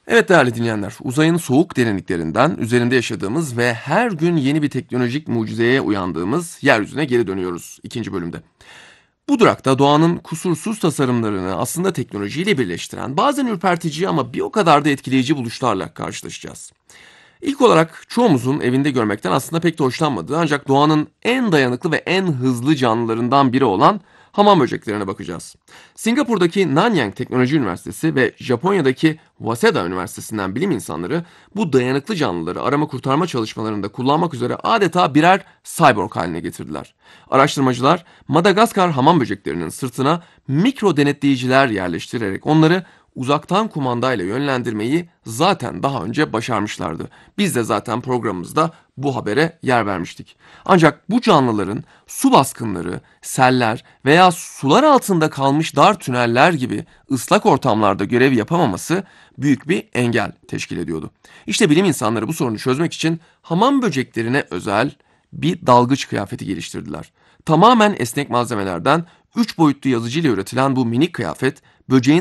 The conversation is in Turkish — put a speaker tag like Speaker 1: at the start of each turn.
Speaker 1: Evet değerli dinleyenler, uzayın soğuk derinliklerinden üzerinde yaşadığımız ve her gün yeni bir teknolojik mucizeye uyandığımız yeryüzüne geri dönüyoruz ikinci bölümde. Bu durakta doğanın kusursuz tasarımlarını aslında teknolojiyle birleştiren, bazen ürpertici ama bir o kadar da etkileyici buluşlarla karşılaşacağız. İlk olarak çoğumuzun evinde görmekten aslında pek de hoşlanmadığı ancak doğanın en dayanıklı ve en hızlı canlılarından biri olan hamam böceklerine bakacağız. Singapur'daki Nanyang Teknoloji Üniversitesi ve Japonya'daki Waseda Üniversitesi'nden bilim insanları bu dayanıklı canlıları arama kurtarma çalışmalarında kullanmak üzere adeta birer cyborg haline getirdiler. Araştırmacılar Madagaskar hamam böceklerinin sırtına mikro denetleyiciler yerleştirerek onları uzaktan kumandayla yönlendirmeyi zaten daha önce başarmışlardı. Biz de zaten programımızda bu habere yer vermiştik. Ancak bu canlıların su baskınları, seller veya sular altında kalmış dar tüneller gibi ıslak ortamlarda görev yapamaması büyük bir engel teşkil ediyordu. İşte bilim insanları bu sorunu çözmek için hamam böceklerine özel bir dalgıç kıyafeti geliştirdiler. Tamamen esnek malzemelerden 3 boyutlu yazıcı ile üretilen bu minik kıyafet böceğin